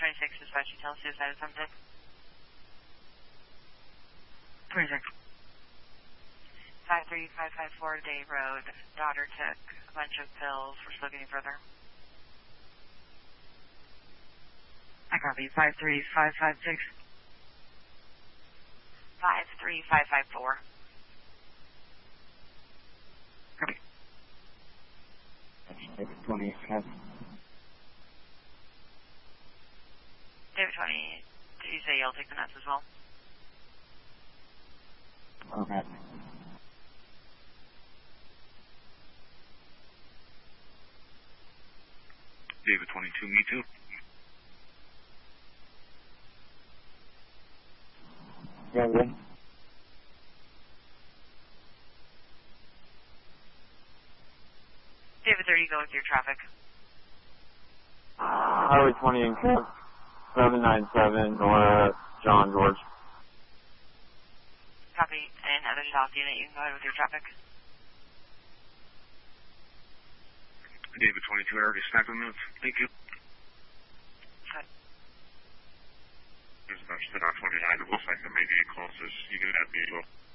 26, dispatch detail, suicide attempted. 26. 53554 Day Road. Daughter took a bunch of pills. We're still getting further. I copy. 53556. 53554. Copy. David 20, yes. David 20, did you say you'll take the nuts as well? Okay. David 22, me too. Yeah, good. David 30, go with your traffic. Highway 20 in Cook, 797 Nora, John George. Copy. And other south unit, you can go ahead with your traffic. David 22, I already snapped the notes. Thank you. Good. There's about 29. It looks like there may be a closest. You can have me as well.